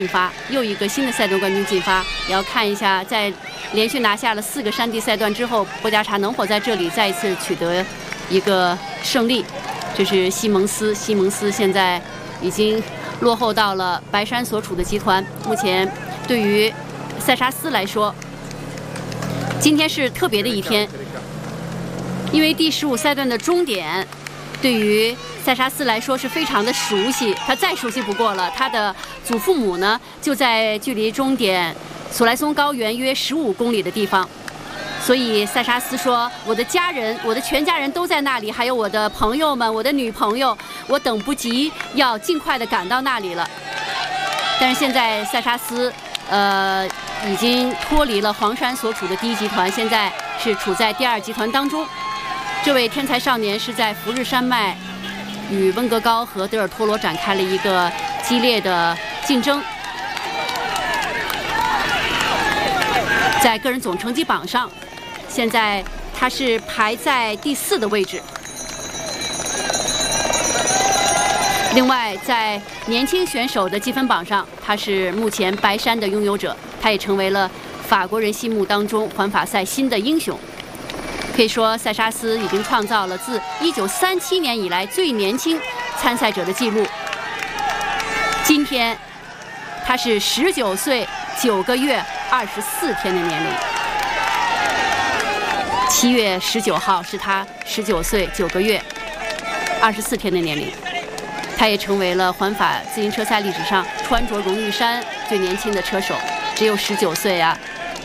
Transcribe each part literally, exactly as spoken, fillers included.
进发，又一个新的赛段冠军进发。也要看一下，在连续拿下了四个山地赛段之后，波加查能否在这里再一次取得一个胜利。这是西蒙斯，西蒙斯现在已经落后到了白山所处的集团。目前对于塞沙斯来说，今天是特别的一天，因为第十五赛段的终点对于塞沙斯来说是非常的熟悉，他再熟悉不过了。他的祖父母呢，就在距离终点索莱松高原约十五公里的地方，所以塞沙斯说：“我的家人，我的全家人都在那里，还有我的朋友们，我的女朋友，我等不及要尽快的赶到那里了。”但是现在塞沙斯，呃，已经脱离了黄山所处的第一集团，现在是处在第二集团当中。这位天才少年是在福日山脉与温格高和德尔托罗展开了一个激烈的竞争，在个人总成绩榜上，现在他是排在第四的位置。另外，在年轻选手的积分榜上，他是目前白山的拥有者，他也成为了法国人心目当中环法赛新的英雄。可以说，塞沙斯已经创造了自一九三七年以来最年轻参赛者的记录。今天，他是十九岁九个月二十四天的年龄。七月十九号是他十九岁九个月二十四天的年龄。他也成为了环法自行车赛历史上穿着荣誉衫最年轻的车手，只有十九岁啊。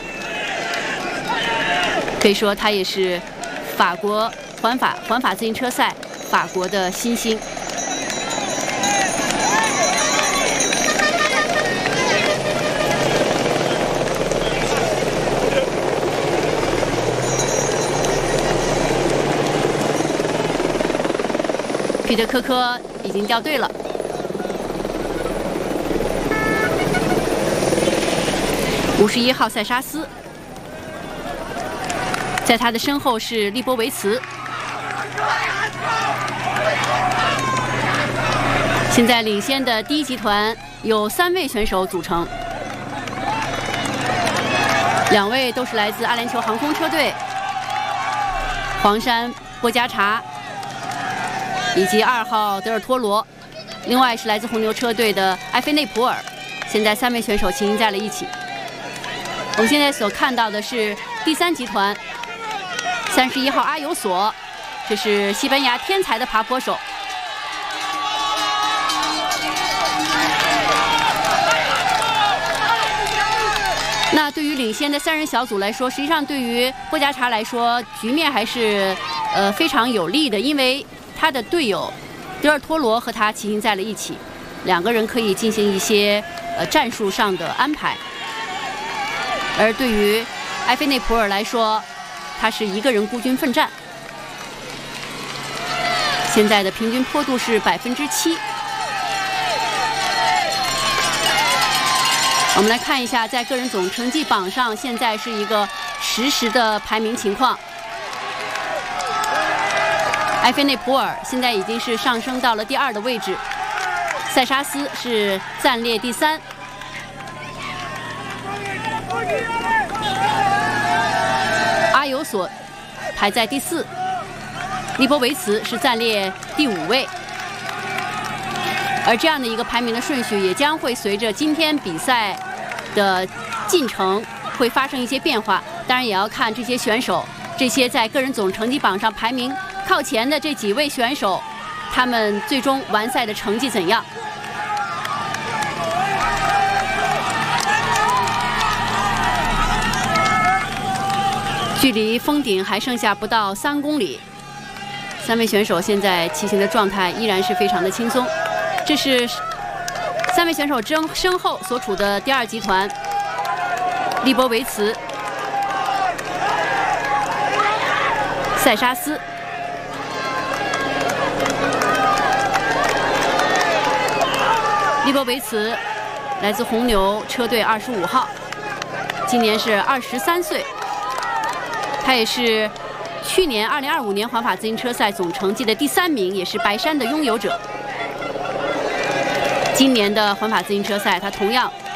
可以说，他也是法国环法环法自行车赛法国的新星。彼得科科已经掉队了。五十一号塞沙斯。在他的身后是利波维茨。现在领先的第一集团有三位选手组成，两位都是来自阿联酋航空车队，黄山波加查以及二号德尔托罗，另外是来自红牛车队的埃菲内普尔。现在三位选手齐行在了一起。我们现在所看到的是第三集团。三十一号阿尤索，这是西班牙天才的爬坡手。那对于领先的三人小组来说，实际上对于波加查来说，局面还是呃非常有利的，因为他的队友德尔托罗和他齐行在了一起，两个人可以进行一些呃战术上的安排。而对于埃菲内普尔来说，他是一个人孤军奋战。现在的平均坡度是百分之七。我们来看一下，在个人总成绩榜上，现在是一个实时的排名情况。埃菲内普尔现在已经是上升到了第二的位置，塞沙斯是暂列第三。阿尤索排在第四，利波维茨是暂列第五位。而这样的一个排名的顺序也将会随着今天比赛的进程会发生一些变化。当然也要看这些选手，这些在个人总成绩榜上排名靠前的这几位选手，他们最终完赛的成绩怎样。距离峰顶还剩下不到三公里，三位选手现在骑行的状态依然是非常的轻松。这是三位选手身身后所处的第二集团，利波维茨、塞沙斯、利波维茨来自红牛车队二十五号，今年是二十三岁。他也是去年二零二五年环法自行车赛总成绩的第三名，也是白山的拥有者。 今年的环法自行车赛，他同样